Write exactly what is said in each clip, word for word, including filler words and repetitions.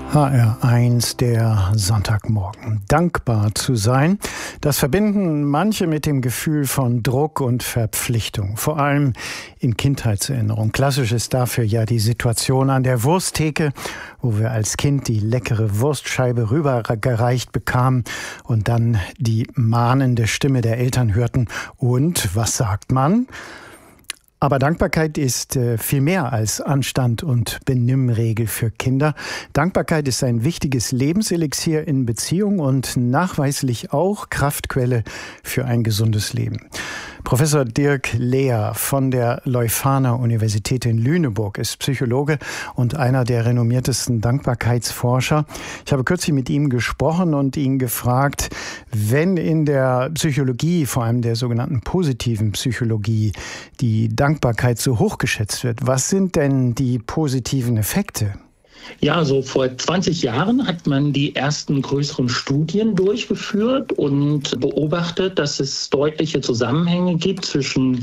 H R eins, der Sonntagmorgen. Dankbar zu sein, das verbinden manche mit dem Gefühl von Druck und Verpflichtung. Vor allem in Kindheitserinnerung. Klassisch ist dafür ja die Situation an der Wursttheke, wo wir als Kind die leckere Wurstscheibe rübergereicht bekamen und dann die mahnende Stimme der Eltern hörten. Und was sagt man? Aber Dankbarkeit ist äh, viel mehr als Anstand und Benimmregel für Kinder. Dankbarkeit ist ein wichtiges Lebenselixier in Beziehung und nachweislich auch Kraftquelle für ein gesundes Leben. Professor Dirk Lehr von der Leuphana Universität in Lüneburg ist Psychologe und einer der renommiertesten Dankbarkeitsforscher. Ich habe kürzlich mit ihm gesprochen und ihn gefragt, wenn in der Psychologie, vor allem der sogenannten positiven Psychologie, die Dankbarkeit so hoch geschätzt wird, was sind denn die positiven Effekte? Ja, so vor zwanzig Jahren hat man die ersten größeren Studien durchgeführt und beobachtet, dass es deutliche Zusammenhänge gibt zwischen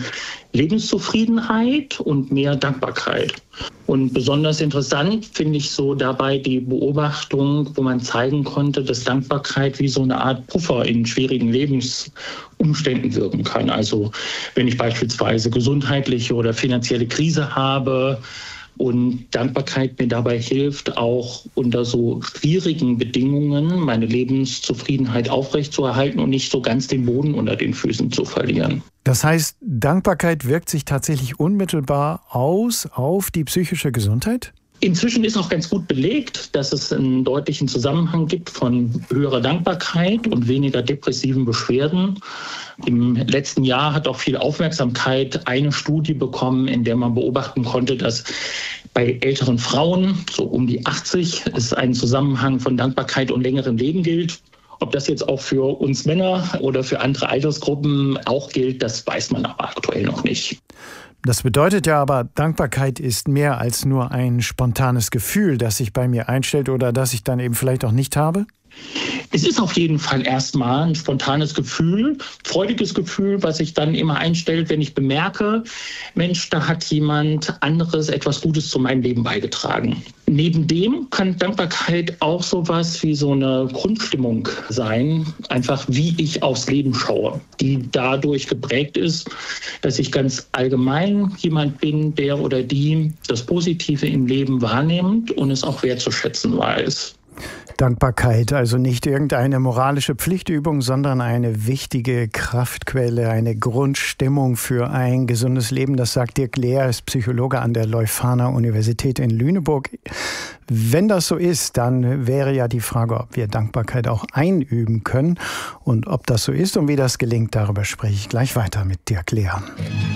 Lebenszufriedenheit und mehr Dankbarkeit. Und besonders interessant finde ich so dabei die Beobachtung, wo man zeigen konnte, dass Dankbarkeit wie so eine Art Puffer in schwierigen Lebensumständen wirken kann. Also wenn ich beispielsweise gesundheitliche oder finanzielle Krise habe, und Dankbarkeit mir dabei hilft, auch unter so schwierigen Bedingungen meine Lebenszufriedenheit aufrechtzuerhalten und nicht so ganz den Boden unter den Füßen zu verlieren. Das heißt, Dankbarkeit wirkt sich tatsächlich unmittelbar aus auf die psychische Gesundheit? Inzwischen ist auch ganz gut belegt, dass es einen deutlichen Zusammenhang gibt von höherer Dankbarkeit und weniger depressiven Beschwerden. Im letzten Jahr hat auch viel Aufmerksamkeit eine Studie bekommen, in der man beobachten konnte, dass bei älteren Frauen, so um die achtzig, es ein Zusammenhang von Dankbarkeit und längerem Leben gilt. Ob das jetzt auch für uns Männer oder für andere Altersgruppen auch gilt, das weiß man aber aktuell noch nicht. Das bedeutet ja aber, Dankbarkeit ist mehr als nur ein spontanes Gefühl, das sich bei mir einstellt oder das ich dann eben vielleicht auch nicht habe? Es ist auf jeden Fall erstmal ein spontanes Gefühl, freudiges Gefühl, was sich dann immer einstellt, wenn ich bemerke, Mensch, da hat jemand anderes etwas Gutes zu meinem Leben beigetragen. Neben dem kann Dankbarkeit auch sowas wie so eine Grundstimmung sein, einfach wie ich aufs Leben schaue, die dadurch geprägt ist, dass ich ganz allgemein jemand bin, der oder die das Positive im Leben wahrnimmt und es auch wertzuschätzen weiß. Dankbarkeit, also nicht irgendeine moralische Pflichtübung, sondern eine wichtige Kraftquelle, eine Grundstimmung für ein gesundes Leben. Das sagt Dirk Lehr, ist Psychologe an der Leuphana Universität in Lüneburg. Wenn das so ist, dann wäre ja die Frage, ob wir Dankbarkeit auch einüben können. Und ob das so ist und wie das gelingt, darüber spreche ich gleich weiter mit Dirk Lehr.